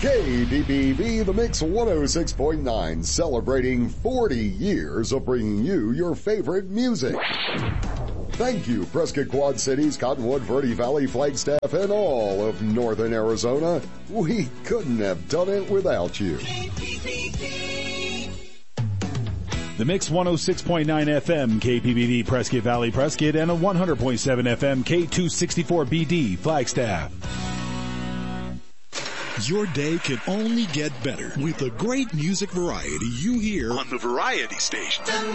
KPPV, The Mix 106.9, celebrating 40 years of bringing you your favorite music. Thank you, Prescott Quad Cities, Cottonwood, Verde Valley, Flagstaff, and all of northern Arizona. We couldn't have done it without you. The Mix 106.9 FM, KPPV, Prescott Valley, Prescott, and a 100.7 FM, K264BD, Flagstaff. Your day can only get better with the great music variety you hear on the Variety Station.